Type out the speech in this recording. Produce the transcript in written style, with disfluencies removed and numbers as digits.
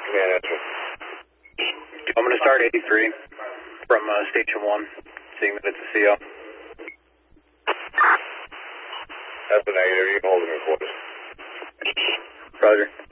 Command answer. I'm going to start 83 from Station 1, seeing that it's a CO. That's a negative. You can hold him in quarters. Roger.